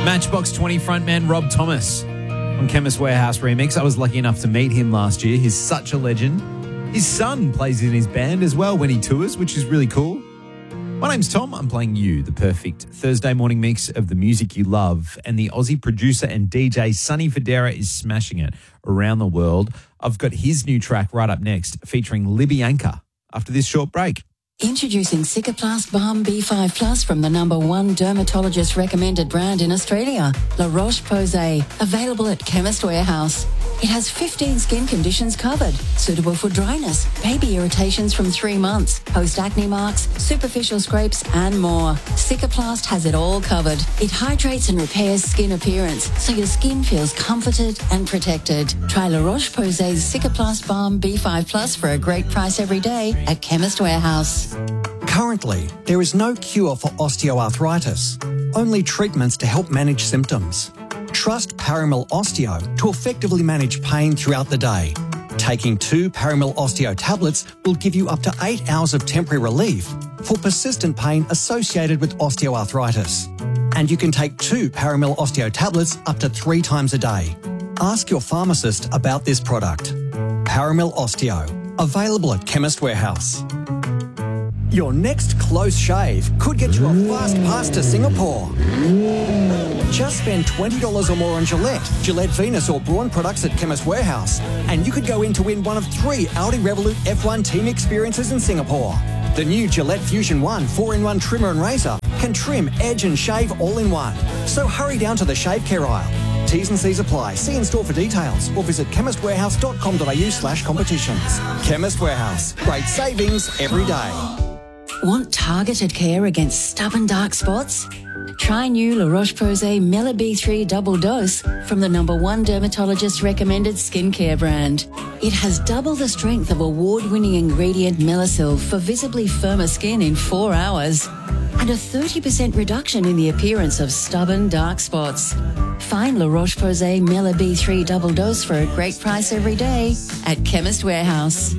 Matchbox 20 frontman Rob Thomas on Chemist Warehouse Remix. I was lucky enough to meet him last year. He's such a legend. His son plays in his band as well when he tours, which is really cool. My name's Tom. I'm playing you the perfect Thursday morning mix of the music you love. And the Aussie producer and DJ Sonny Fodera is smashing it around the world. I've got his new track right up next featuring Libyanka after this short break. Introducing Cicaplast Balm B5 Plus from the #1 dermatologist recommended brand in Australia, La Roche-Posay, available at Chemist Warehouse. It has 15 skin conditions covered, suitable for dryness, baby irritations from 3 months, post-acne marks, superficial scrapes, and more. Cicaplast has it all covered. It hydrates and repairs skin appearance, so your skin feels comforted and protected. Try La Roche-Posay's Cicaplast Balm B5 Plus for a great price every day at Chemist Warehouse. Currently, there is no cure for osteoarthritis, only treatments to help manage symptoms. Trust Paramil Osteo to effectively manage pain throughout the day. Taking 2 Paramil Osteo tablets will give you up to 8 hours of temporary relief for persistent pain associated with osteoarthritis. And you can take 2 Paramil Osteo tablets up to 3 times a day. Ask your pharmacist about this product. Paramil Osteo, available at Chemist Warehouse. Your next close shave could get you a fast pass to Singapore. Just spend $20 or more on Gillette Venus or Braun products at Chemist Warehouse, and you could go in to win one of 3 Audi Revolut F1 team experiences in Singapore. The new Gillette Fusion 1 4-in-1 trimmer and razor can trim, edge and shave all in one. So hurry down to the shave care aisle. T's and C's apply. See in store for details or visit chemistwarehouse.com.au/competitions. Chemist Warehouse. Great savings every day. Want targeted care against stubborn dark spots? Try new La Roche-Posay Mela B3 Double Dose from the #1 dermatologist recommended skincare brand. It has double the strength of award-winning ingredient Melasil for visibly firmer skin in 4 hours and a 30% reduction in the appearance of stubborn dark spots. Find La Roche-Posay Mela B3 Double Dose for a great price every day at Chemist Warehouse.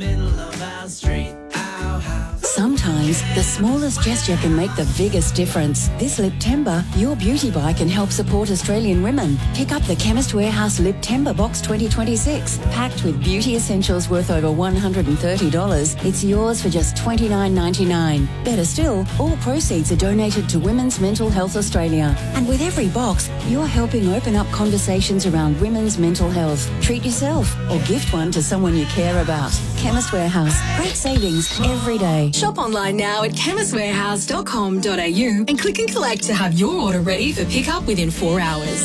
Sometimes the smallest gesture can make the biggest difference. This Liptember, your beauty buy can help support Australian women. Pick up the Chemist Warehouse Liptember Box 2026, packed with beauty essentials worth over $130. It's yours for just $29.99. Better still, all proceeds are donated to Women's Mental Health Australia. And with every box, you're helping open up conversations around women's mental health. Treat yourself or gift one to someone you care about. Chemist Warehouse. Great savings every day. Shop online now at chemistwarehouse.com.au and click and collect to have your order ready for pickup within 4 hours.